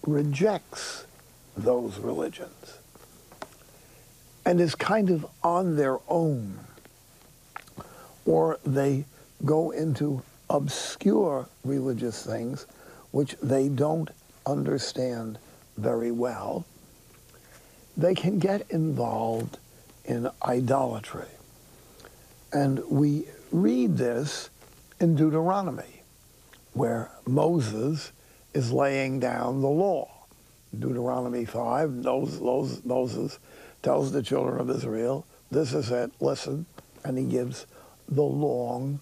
rejects those religions and is kind of on their own, or they go into obscure religious things which they don't understand very well, they can get involved in idolatry. And we read this in Deuteronomy, where Moses is laying down the law. Deuteronomy 5, Moses tells the children of Israel, this is it, listen, and he gives the long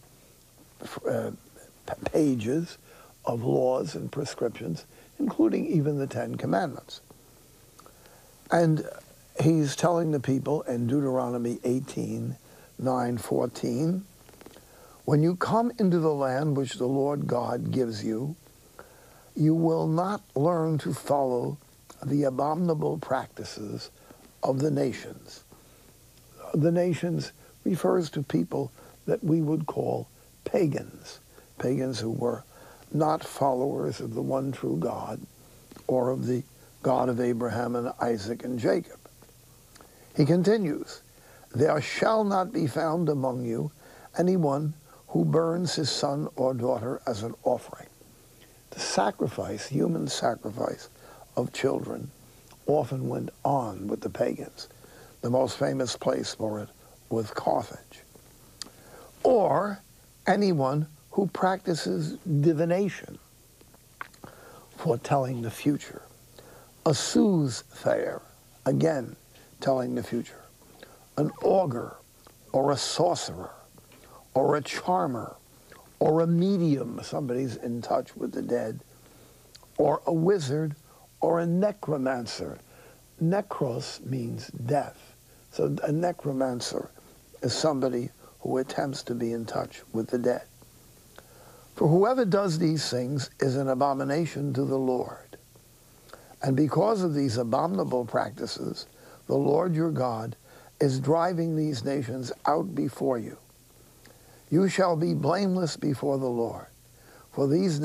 pages of laws and prescriptions, including even the Ten Commandments. And he's telling the people in Deuteronomy 18, 9, 14, when you come into the land which the Lord God gives you, you will not learn to follow the abominable practices of the nations. The nations refers to people that we would call pagans, pagans who were not followers of the one true God or of the God of Abraham and Isaac and Jacob. He continues, there shall not be found among you anyone who burns his son or daughter as an offering. The sacrifice, human sacrifice of children, often went on with the pagans. The most famous place for it was Carthage. Or anyone who practices divination, foretelling the future. A soothsayer, again, telling the future. An augur, or a sorcerer, or a charmer, or a medium, somebody's in touch with the dead, or a wizard, or a necromancer. Necros means death. So a necromancer is somebody who attempts to be in touch with the dead. For whoever does these things is an abomination to the Lord. And because of these abominable practices, the Lord your God is driving these nations out before you. You shall be blameless before the Lord, for these